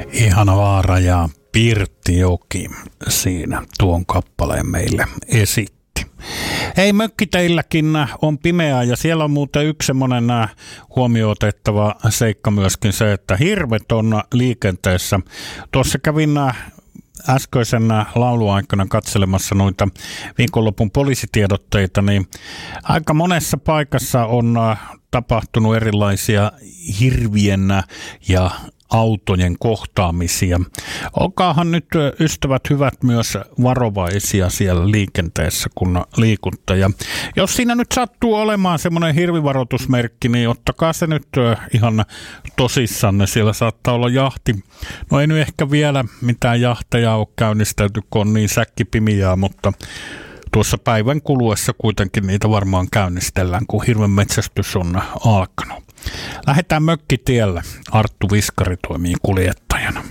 Ihana Vaara ja Pirttijoki siinä tuon kappaleen meille esitti. Hei, mökkiteilläkin on pimeää ja siellä on muuten yksi semmoinen huomioitettava seikka myöskin se, että hirvet on liikenteessä. Tuossa kävin äskeisen lauluaikana katselemassa noita viikonlopun poliisitiedotteita, niin aika monessa paikassa on tapahtunut erilaisia hirvien ja autojen kohtaamisia. Olkaahan nyt ystävät hyvät myös varovaisia siellä liikenteessä, kun liikutte. Ja jos siinä nyt sattuu olemaan semmoinen hirvivaroitusmerkki, niin ottakaa se nyt ihan tosissanne. Siellä saattaa olla jahti. No ei nyt ehkä vielä mitään jahteja ole käynnistelty, kun on niin säkkipimiää, mutta tuossa päivän kuluessa kuitenkin niitä varmaan käynnistellään, kun hirven metsästys on alkanut. Lähdetään mökkitielle. Arttu Viskari toimii kuljettajana.